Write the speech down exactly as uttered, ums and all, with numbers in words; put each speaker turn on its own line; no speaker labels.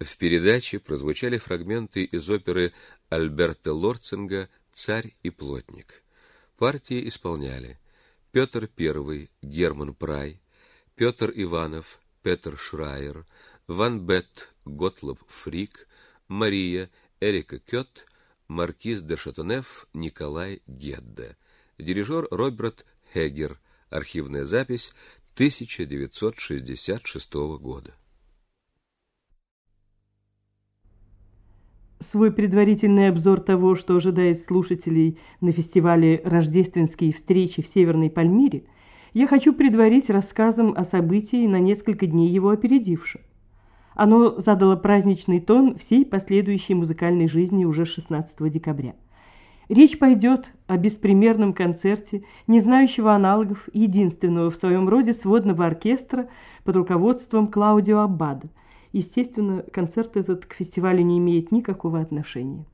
В передаче прозвучали фрагменты из оперы Альберта Лорцинга «Царь и плотник». Партии исполняли Петр I, Герман Прай, Петр Иванов, Петр Шрайер, Ван Бетт, Готлоб Фрик, Мария, Эрика Кёт, маркиз де Шатонеф, Николай Гедде. Дирижер Роберт Хегер. Архивная запись тысяча девятьсот шестьдесят шестого года.
Свой предварительный обзор того, что ожидает слушателей на фестивале «Рождественские встречи» в Северной Пальмире, я хочу предварить рассказом о событии, на несколько дней его опередившем. Оно задало праздничный тон всей последующей музыкальной жизни уже шестнадцатого декабря. Речь пойдет о беспримерном концерте, не знающего аналогов, единственного в своем роде сводного оркестра под руководством Клаудио Аббадо. Естественно, концерт этот к фестивалю не имеет никакого отношения.